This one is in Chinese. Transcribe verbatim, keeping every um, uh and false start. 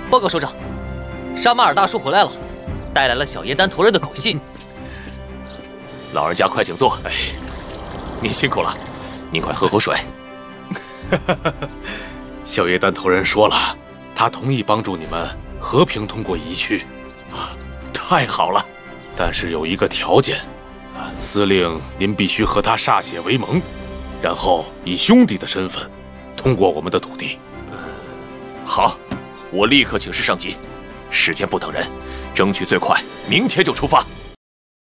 报告首长，沙马尔大叔回来了，带来了小叶丹头人的口信。 老人家快请坐。哎，您辛苦了，您快喝口水。 小叶丹头人说了，他同意帮助你们和平通过疫区。 啊，太好了！ 但是有一个条件，司令您必须和他歃血为盟，然后以兄弟的身份通过我们的土地。 好，我立刻请示上级，时间不等人，争取最快明天就出发。